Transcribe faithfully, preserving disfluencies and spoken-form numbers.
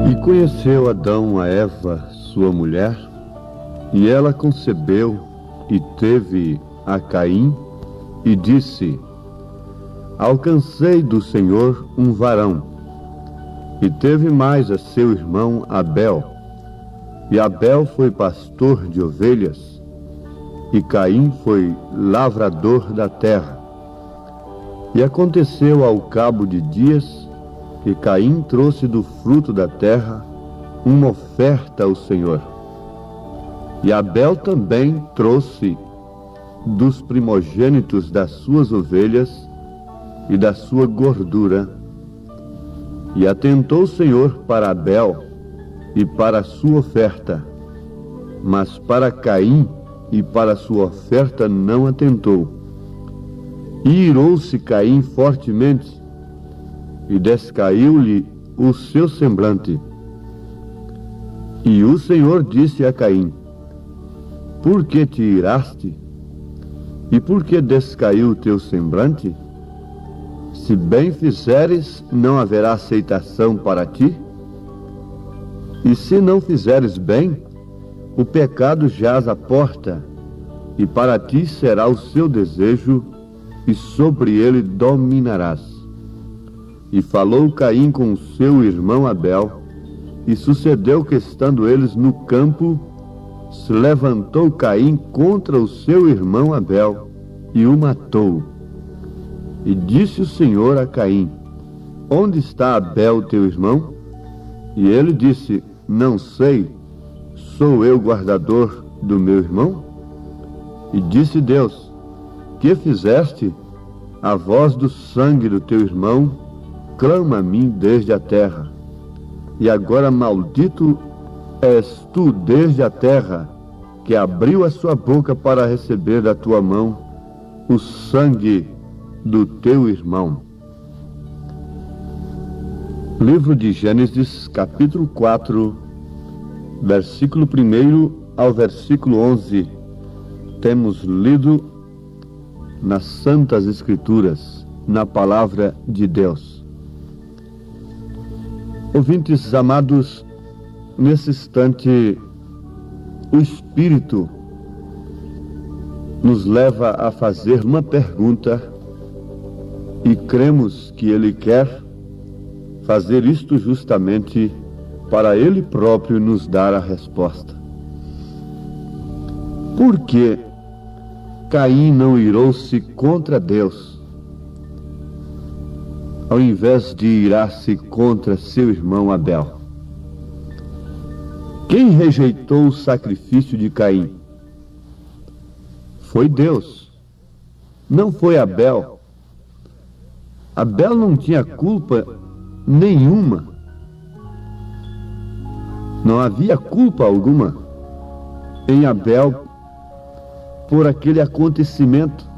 E conheceu Adão a Eva, sua mulher, e ela concebeu e teve a Caim, e disse: Alcancei do Senhor um varão. E teve mais a seu irmão Abel. E Abel foi pastor de ovelhas, e Caim foi lavrador da terra. E aconteceu ao cabo de dias que Caim trouxe do fruto da terra uma oferta ao Senhor. E Abel também trouxe dos primogênitos das suas ovelhas e da sua gordura. E atentou o Senhor para Abel e para a sua oferta, mas para Caim e para a sua oferta não atentou. E irou-se Caim fortemente, e descaiu-lhe o seu semblante. E o Senhor disse a Caim: Por que te iraste? E por que descaiu o teu semblante? Se bem fizeres, não haverá aceitação para ti? E se não fizeres bem, o pecado jaz à porta, e para ti será o seu desejo, e sobre ele dominarás. E falou Caim com o seu irmão Abel, e sucedeu que, estando eles no campo, se levantou Caim contra o seu irmão Abel, e o matou. E disse o Senhor a Caim: Onde está Abel teu irmão? E ele disse: Não sei, sou eu guardador do meu irmão? E disse Deus: Que fizeste? A voz do sangue do teu irmão clama a mim desde a terra. E agora maldito és tu desde a terra, que abriu a sua boca para receber da tua mão o sangue do teu irmão. Livro de Gênesis, capítulo quatro, versículo um ao versículo onze. Temos lido nas Santas Escrituras, na Palavra de Deus. Ouvintes amados, nesse instante, o Espírito nos leva a fazer uma pergunta e cremos que Ele quer fazer isto justamente para Ele próprio nos dar a resposta. Por que Caim não irou-se contra Deus, ao invés de irar-se contra seu irmão Abel? Quem rejeitou o sacrifício de Caim? Foi Deus, não foi Abel. Abel não tinha culpa nenhuma. Não havia culpa alguma em Abel por aquele acontecimento.